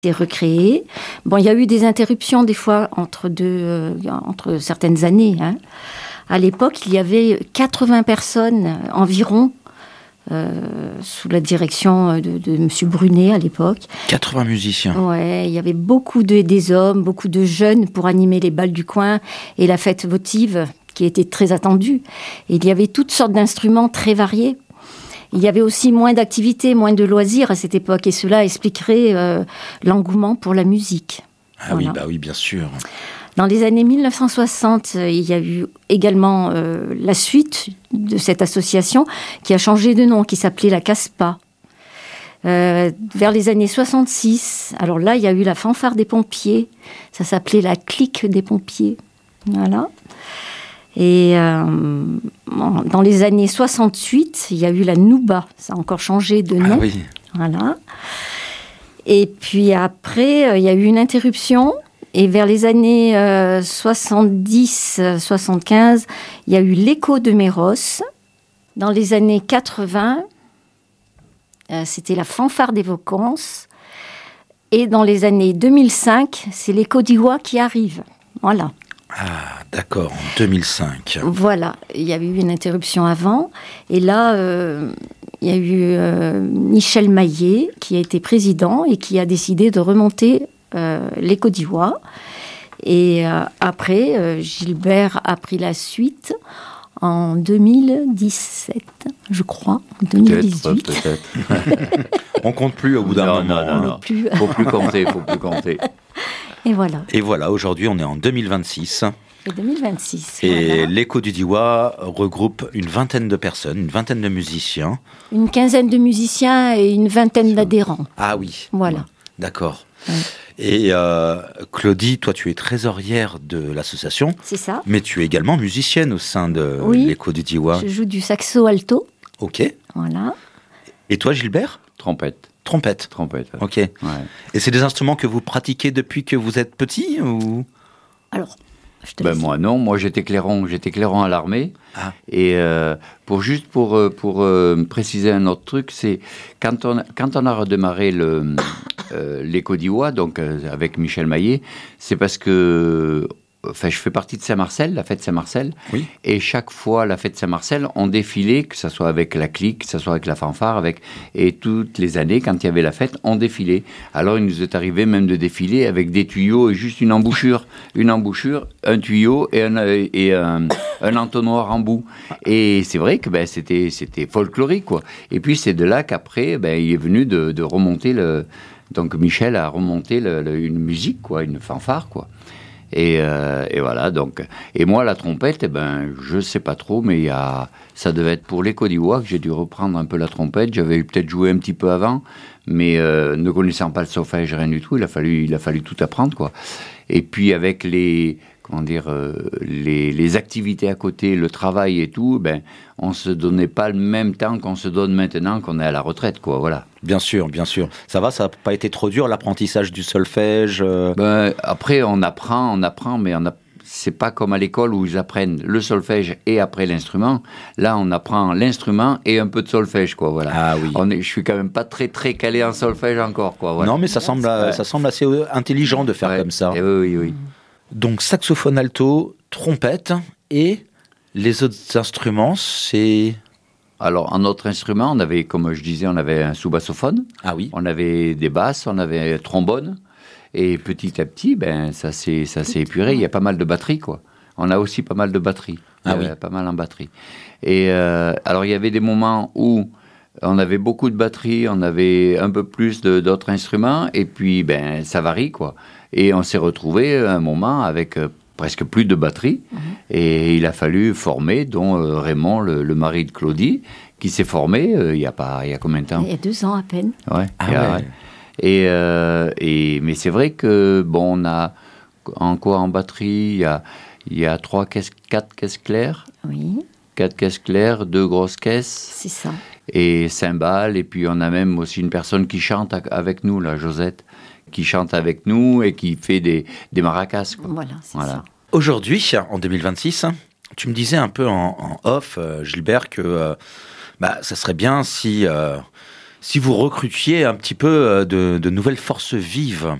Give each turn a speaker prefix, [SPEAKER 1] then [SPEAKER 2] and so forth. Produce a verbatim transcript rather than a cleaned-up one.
[SPEAKER 1] C'est recréé. Bon, il y a eu des interruptions des fois entre, deux, euh, entre certaines années. Hein. À l'époque, il y avait quatre-vingts personnes environ euh, sous la direction de, de M. Brunet à l'époque.
[SPEAKER 2] quatre-vingts musiciens.
[SPEAKER 1] Ouais, il y avait beaucoup de, des hommes, beaucoup de jeunes pour animer les bals du coin et la fête votive qui était très attendue. Et il y avait toutes sortes d'instruments très variés. Il y avait aussi moins d'activités, moins de loisirs à cette époque, et cela expliquerait euh, l'engouement pour la musique.
[SPEAKER 2] Ah
[SPEAKER 1] voilà.
[SPEAKER 2] oui, bah oui, bien sûr.
[SPEAKER 1] Dans les années mille neuf cent soixante, il y a eu également euh, la suite de cette association qui a changé de nom, qui s'appelait la CASPA. Euh, vers les années soixante-six, alors là, il y a eu la fanfare des pompiers, ça s'appelait la clique des pompiers. Voilà. Et euh, dans les années soixante-huit, il y a eu la Nouba. Ça a encore changé de nom.
[SPEAKER 2] Ah oui.
[SPEAKER 1] Voilà. Et puis après, il y a eu une interruption. Et vers les années euh, soixante-dix soixante-quinze, il y a eu l'écho de Méros. Dans les années quatre-vingts, euh, c'était la fanfare des vacances. Et dans les années deux mille cinq, c'est l'écho d'Iwa qui arrive. Voilà.
[SPEAKER 2] Ah, d'accord, en deux mille cinq.
[SPEAKER 1] Voilà, il y a eu une interruption avant. Et là, euh, il y a eu euh, Michel Maillet, qui a été président et qui a décidé de remonter euh, l'écho d'Iwa. Et euh, après, euh, Gilbert a pris la suite en deux mille dix-sept, je crois, en deux mille dix-huit.
[SPEAKER 3] Peut-être, peut-être.
[SPEAKER 2] On compte plus au bout d'un
[SPEAKER 3] non,
[SPEAKER 2] moment.
[SPEAKER 3] Non, non, non.
[SPEAKER 1] Plus.
[SPEAKER 3] Faut plus compter, faut plus compter.
[SPEAKER 1] Et voilà.
[SPEAKER 2] Et voilà, aujourd'hui, on est en deux mille vingt-six.
[SPEAKER 1] Et deux mille vingt-six.
[SPEAKER 2] Et
[SPEAKER 1] voilà.
[SPEAKER 2] l'écho du Diois regroupe une vingtaine de personnes, une vingtaine de musiciens.
[SPEAKER 1] Une quinzaine de musiciens et une vingtaine d'adhérents.
[SPEAKER 2] Ah oui.
[SPEAKER 1] Voilà.
[SPEAKER 2] D'accord.
[SPEAKER 1] Ouais.
[SPEAKER 2] Et euh, Claudie, toi, tu es trésorière de l'association.
[SPEAKER 1] C'est ça.
[SPEAKER 2] Mais tu es également musicienne au sein de
[SPEAKER 1] oui.
[SPEAKER 2] l'écho du Diois.
[SPEAKER 1] Je joue du saxo alto.
[SPEAKER 2] Ok.
[SPEAKER 1] Voilà.
[SPEAKER 2] Et toi, Gilbert ?
[SPEAKER 3] Trompette.
[SPEAKER 2] Trompette.
[SPEAKER 3] Trompette. Ouais.
[SPEAKER 2] Ok.
[SPEAKER 3] Ouais.
[SPEAKER 2] Et c'est des instruments que vous pratiquez depuis que vous êtes petit ou...
[SPEAKER 1] Alors, je te
[SPEAKER 3] Ben
[SPEAKER 1] laisse.
[SPEAKER 3] moi non, moi j'étais clairon, j'étais clairon à l'armée.
[SPEAKER 2] Ah.
[SPEAKER 3] Et euh, pour juste pour pour euh, préciser un autre truc, c'est quand on quand on a redémarré le euh, l'écho d'Iwa, donc euh, avec Michel Maillet, c'est parce que enfin je fais partie de Saint-Marcel, la fête Saint-Marcel.
[SPEAKER 2] Oui.
[SPEAKER 3] Et chaque fois la fête Saint-Marcel, on défilait, que ça soit avec la clique, que ça soit avec la fanfare, avec et toutes les années quand il y avait la fête, on défilait. Alors il nous est arrivé même de défiler avec des tuyaux et juste une embouchure, une embouchure, un tuyau et un et un, un entonnoir en bout. Et c'est vrai que ben c'était c'était folklorique quoi. Et puis c'est de là qu'après ben il est venu de, de remonter le donc Michel a remonté le, le, une musique quoi, une fanfare quoi. Et, euh, et voilà, donc. Et moi, la trompette, eh ben, je sais pas trop, mais il y a, ça devait être pour l'écho d'Iwa que j'ai dû reprendre un peu la trompette. J'avais peut-être joué un petit peu avant, mais euh, ne connaissant pas le solfège, rien du tout, il a fallu, il a fallu tout apprendre, quoi. Et puis avec les, comment dire, euh, les, les activités à côté, le travail et tout, ben, on se donnait pas le même temps qu'on se donne maintenant qu'on est à la retraite, quoi, voilà.
[SPEAKER 2] Bien sûr, bien sûr. Ça va, ça n'a pas été trop dur, l'apprentissage du solfège euh...
[SPEAKER 3] ben, après, on apprend, on apprend, mais on a, c'est pas comme à l'école où ils apprennent le solfège et après l'instrument. Là, on apprend l'instrument et un peu de solfège, quoi, voilà.
[SPEAKER 2] Ah oui.
[SPEAKER 3] On est, je suis quand même pas très, très calé en solfège encore, quoi, voilà.
[SPEAKER 2] Non, mais ça semble,
[SPEAKER 3] ouais.
[SPEAKER 2] ça semble assez intelligent de faire
[SPEAKER 3] ouais.
[SPEAKER 2] comme ça.
[SPEAKER 3] Et oui, oui, oui.
[SPEAKER 2] Donc, saxophone alto, trompette et les autres instruments, c'est...
[SPEAKER 3] Alors, en autre instrument, on avait, comme je disais, on avait un sous-bassophone.
[SPEAKER 2] Ah oui.
[SPEAKER 3] On avait des basses, on avait un trombone. Et petit à petit, ben, ça s'est, ça s'est épuré. Il y a pas mal de batteries, quoi. On a aussi pas mal de batteries.
[SPEAKER 2] Ah
[SPEAKER 3] il y a
[SPEAKER 2] oui.
[SPEAKER 3] Pas mal en batterie. Et euh, alors, il y avait des moments où on avait beaucoup de batteries, on avait un peu plus de, d'autres instruments. Et puis, ben, ça varie, quoi. Et on s'est retrouvé un moment avec... Euh, presque plus de batterie, mmh. Et il a fallu former, dont euh, Raymond, le, le mari de Claudie, qui s'est formé euh, il y a pas, il y a combien de temps ?
[SPEAKER 1] Il y a deux ans à peine.
[SPEAKER 3] Ouais.
[SPEAKER 2] Ah
[SPEAKER 3] il y a,
[SPEAKER 2] ouais.
[SPEAKER 3] ouais. Et, euh, et mais c'est vrai que bon, on a en quoi en batterie, il y a il y a trois caisses, quatre caisses claires.
[SPEAKER 1] Oui.
[SPEAKER 3] Quatre caisses claires, deux grosses caisses.
[SPEAKER 1] C'est ça.
[SPEAKER 3] Et cymbales, et puis on a même aussi une personne qui chante avec nous, là, Josette, qui chante avec nous et qui fait des, des maracas, quoi.
[SPEAKER 1] Voilà, c'est
[SPEAKER 3] voilà.
[SPEAKER 1] ça.
[SPEAKER 2] Aujourd'hui, en deux mille vingt-six, tu me disais un peu en, en off, euh, Gilbert, que euh, bah, ça serait bien si euh, si vous recrutiez un petit peu de, de nouvelles forces vives